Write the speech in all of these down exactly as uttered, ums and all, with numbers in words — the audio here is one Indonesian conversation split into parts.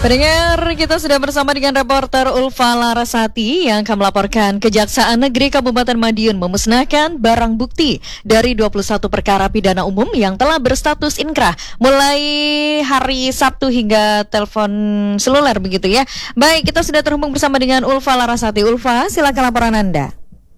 Pendengar, kita sudah bersama dengan reporter Ulfa Larasati yang akan melaporkan Kejaksaan Negeri Kabupaten Madiun memusnahkan barang bukti dari dua puluh satu perkara pidana umum yang telah berstatus inkrah mulai hari Sabtu hingga telepon seluler begitu ya. Baik, kita sudah terhubung bersama dengan Ulfa Larasati. Ulfa, silakan laporan Anda.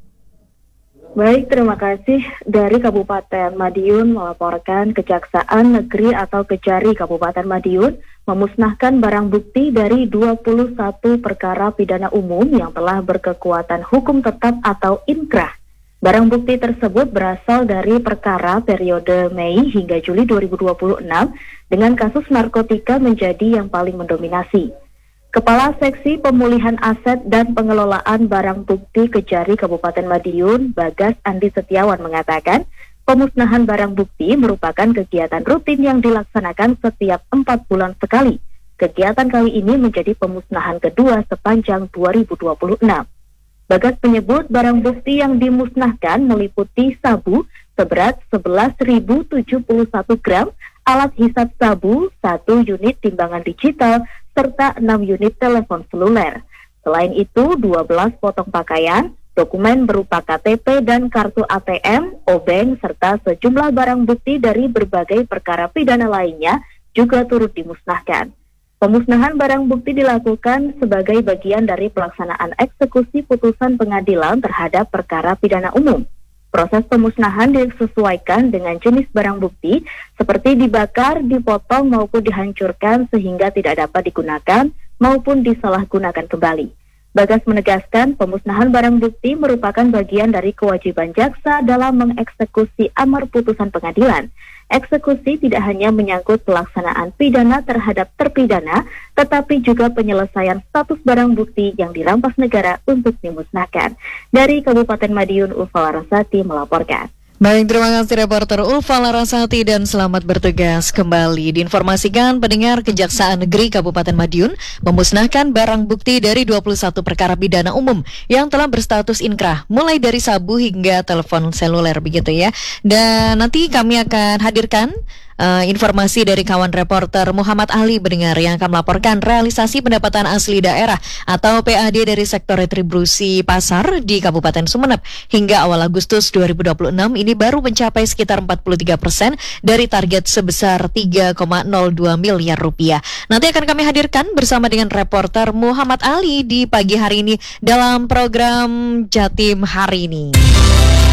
Baik, terima kasih. Dari Kabupaten Madiun melaporkan Kejaksaan Negeri atau Kejari Kabupaten Madiun memusnahkan barang bukti dari dua puluh satu perkara pidana umum yang telah berkekuatan hukum tetap atau inkrah. Barang bukti tersebut berasal dari perkara periode Mei hingga Juli dua ribu dua puluh enam dengan kasus narkotika menjadi yang paling mendominasi. Kepala Seksi Pemulihan Aset dan Pengelolaan Barang Bukti Kejari Kabupaten Madiun, Bagas Andi Setiawan mengatakan, pemusnahan barang bukti merupakan kegiatan rutin yang dilaksanakan setiap empat bulan sekali. Kegiatan kali ini menjadi pemusnahan kedua sepanjang dua ribu dua puluh enam. Bagas menyebut barang bukti yang dimusnahkan meliputi sabu seberat sebelas ribu tujuh puluh satu gram, alat hisap sabu, satu unit timbangan digital, serta enam unit telepon seluler. Selain itu, dua belas potong pakaian, dokumen berupa K T P dan kartu A T M, obeng, serta sejumlah barang bukti dari berbagai perkara pidana lainnya juga turut dimusnahkan. Pemusnahan barang bukti dilakukan sebagai bagian dari pelaksanaan eksekusi putusan pengadilan terhadap perkara pidana umum. Proses pemusnahan disesuaikan dengan jenis barang bukti seperti dibakar, dipotong maupun dihancurkan sehingga tidak dapat digunakan maupun disalahgunakan kembali. Bagas menegaskan pemusnahan barang bukti merupakan bagian dari kewajiban jaksa dalam mengeksekusi amar putusan pengadilan. Eksekusi tidak hanya menyangkut pelaksanaan pidana terhadap terpidana, tetapi juga penyelesaian status barang bukti yang dirampas negara untuk dimusnahkan. Dari Kabupaten Madiun, Ulfa Larasati melaporkan. Baik, terima kasih reporter Ulfa Larasati dan selamat bertugas kembali. Diinformasikan pendengar, Kejaksaan Negeri Kabupaten Madiun memusnahkan barang bukti dari dua puluh satu perkara pidana umum yang telah berstatus inkrah, mulai dari sabu hingga telepon seluler begitu ya. Dan nanti kami akan hadirkan Uh, informasi dari kawan reporter Muhammad Ali pendengar yang akan melaporkan realisasi pendapatan asli daerah atau P A D dari sektor retribusi pasar di Kabupaten Sumeneb hingga awal Agustus dua ribu dua puluh enam ini baru mencapai sekitar empat puluh tiga persen dari target sebesar tiga koma nol dua miliar rupiah. Nanti akan kami hadirkan bersama dengan reporter Muhammad Ali di pagi hari ini dalam program Jatim Hari Ini.